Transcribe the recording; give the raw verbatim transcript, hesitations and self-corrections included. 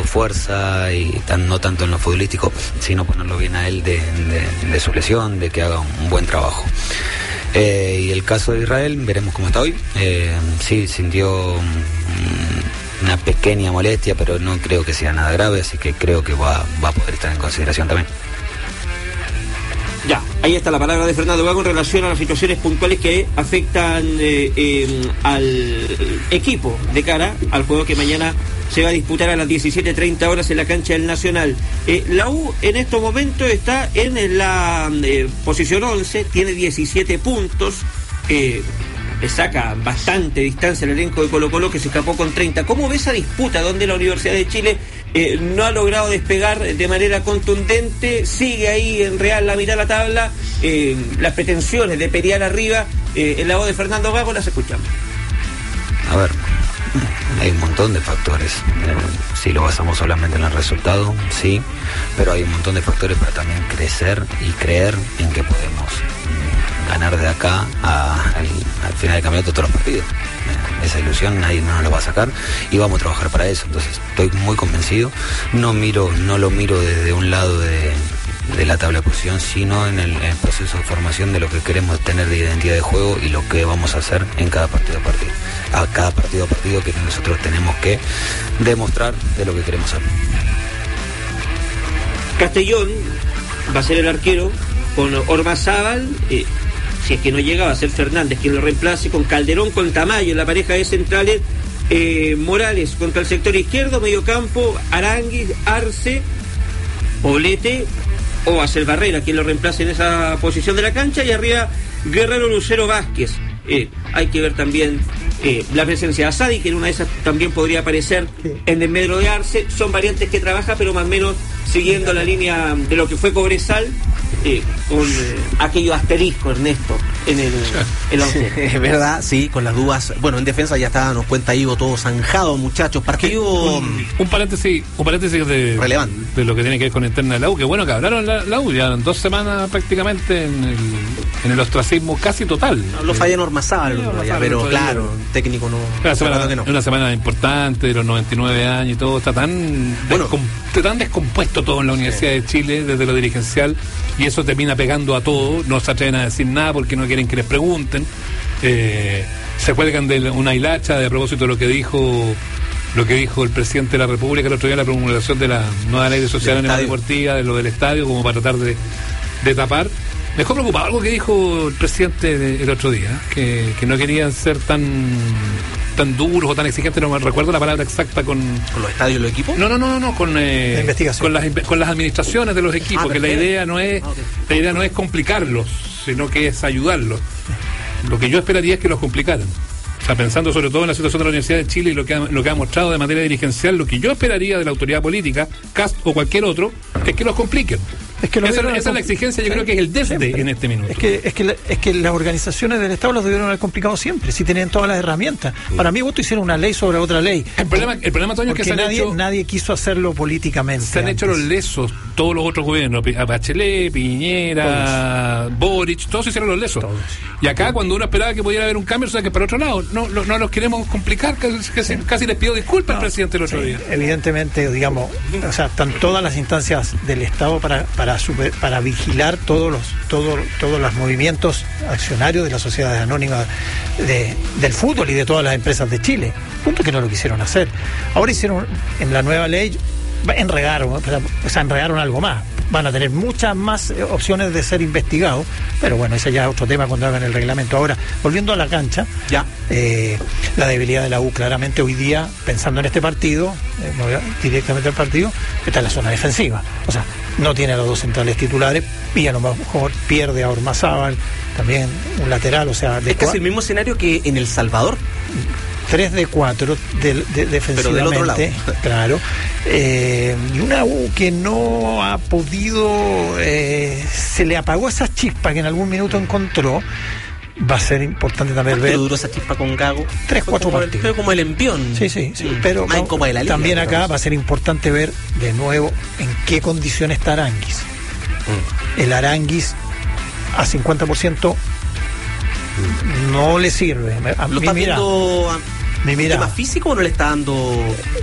ponerlo fuerza y tan, no tanto en lo futbolístico, sino ponerlo bien a él de, de, de su lesión, de que haga un buen trabajo. Eh, y el caso de Israel, veremos cómo está hoy. Eh, sí, sintió mm, una pequeña molestia, pero no creo que sea nada grave, así que creo que va, va a poder estar en consideración también. Ya, ahí está la palabra de Fernando Gago en relación a las situaciones puntuales que afectan eh, eh, al equipo de cara al juego que mañana se va a disputar a las diecisiete treinta horas en la cancha del Nacional. Eh, la U en estos momentos está en la eh, posición once, tiene diecisiete puntos, eh, le saca bastante distancia el elenco de Colo Colo, que se escapó con treinta. ¿Cómo ves esa disputa donde la Universidad de Chile eh, no ha logrado despegar de manera contundente? Sigue ahí en Real la mitad de la tabla, eh, las pretensiones de pelear arriba, eh, en la voz de Fernando Gago las escuchamos. A ver, hay un montón de factores. Eh, si lo basamos solamente en el resultado, sí, pero hay un montón de factores para también crecer y creer en que podemos mm, ganar de acá a, al, al final del campeonato todos los partidos. Eh, esa ilusión nadie nos lo va a sacar y vamos a trabajar para eso. Entonces estoy muy convencido. No miro, no lo miro desde un lado de, de la tabla de posición, sino en el, en el proceso de formación de lo que queremos tener de identidad de juego y lo que vamos a hacer en cada partido a partido. A cada partido a partido que nosotros tenemos que demostrar de lo que queremos hacer. Castellón va a ser el arquero con Ormazábal, eh, si es que no llega va a ser Fernández quien lo reemplace, con Calderón, con Tamayo en la pareja de centrales, eh, Morales contra el sector izquierdo, medio campo, Aránguiz, Arce, Poblete, o va a ser Barrera quien lo reemplace en esa posición de la cancha, y arriba Guerrero, Lucero, Vázquez. Eh, hay que ver también eh, la presencia de Asadi, que en una de esas también podría aparecer sí. En el medio de Arce. Son variantes que trabaja, pero más o menos siguiendo la línea de lo que fue Cobresal, eh, con eh, aquellos asteriscos, Ernesto, en el, el once. Es verdad, sí, con las dudas. Bueno, en defensa ya está, nos cuenta Ivo, todo zanjado, muchachos. Partido un, un paréntesis, un paréntesis de, relevante de lo que tiene que ver con interna de la U. Que bueno que hablaron la, la U, ya dos semanas prácticamente en el, en el ostracismo casi total. No, lo falla Ormazábal, sí, no, pero claro, el técnico no. Una semana, que no. Una semana importante, de los noventa y nueve años y todo, está tan, bueno, descom- tan descompuesto todo en la Universidad sí. de Chile, desde lo dirigencial, y eso termina pegando a todo. No se atreven a decir nada porque no quieren que les pregunten. Eh, se cuelgan de una hilacha de a propósito de lo que dijo lo que dijo el presidente de la República el otro día en la promulgación de la nueva ley de sociedad anónima deportiva, de lo del estadio, como para tratar de, de tapar. Me dejó preocupado algo que dijo el presidente el otro día, que, que no querían ser tan tan duros o tan exigentes, no me recuerdo la palabra exacta. ¿Con, ¿Con los estadios y los equipos? No, no, no, no, con, eh, investigación. con, las, con las administraciones de los equipos, ah, que la idea no es, ah, okay. la idea no es complicarlos, sino que es ayudarlos. Lo que yo esperaría es que los complicaran. O sea, pensando sobre todo en la situación de la Universidad de Chile y lo que ha, lo que ha mostrado de materia dirigencial, lo que yo esperaría de la autoridad política, C A S o cualquier otro, es que los compliquen. Es que esa, esa es la exigencia, yo sí, creo que es el desde siempre. En este minuto. Es que, es, que la, es que las organizaciones del Estado los debieron haber complicado siempre, si tienen todas las herramientas. Sí. Para mí, voto hicieron una ley sobre otra ley. El problema, el problema Toño, es que se nadie, han hecho, nadie quiso hacerlo políticamente. Se han antes. hecho los lesos todos los otros gobiernos, Bachelet, Piñera, todos. Boric, todos hicieron los lesos. Todos. Y acá, cuando uno esperaba que pudiera haber un cambio, o sea, que para otro lado, no, no, no los queremos complicar, casi, sí. casi les pido disculpas no, al presidente el otro sí. día. Evidentemente, digamos, o sea, están todas las instancias del Estado para, para, super, para vigilar todos los todos todos los movimientos accionarios de las sociedades anónimas de, del fútbol y de todas las empresas de Chile. Punto que no lo quisieron hacer. Ahora hicieron en la nueva ley, enredaron, o sea, enredaron algo más. Van a tener muchas más opciones de ser investigados, pero bueno, ese ya es otro tema cuando hagan el reglamento. Ahora, volviendo a la cancha, ya eh, la debilidad de la U claramente hoy día, pensando en este partido, eh, no directamente al partido, está en la zona defensiva. O sea, no tiene a los dos centrales titulares y a lo mejor pierde a Ormazábal, también un lateral, o sea... De es casi el mismo escenario que en El Salvador. tres de cuatro de, de, defensivamente, pero del otro lado. Claro, eh, y una U que no ha podido, eh, se le apagó esa chispa que en algún minuto encontró. Va a ser importante también ver. ¿Cuánto duró esa chispa con Gago? Tres, cuatro como partidos. El, como el envión. Sí, sí, sí. Pero no, como de la liga, también acá va a ser importante ver de nuevo en qué condiciones está Aránguiz. Mm. El Aránguiz a cincuenta por ciento no le sirve. A ¿Lo mi está mira, viendo mi mira. ¿Tema físico o no le está dando?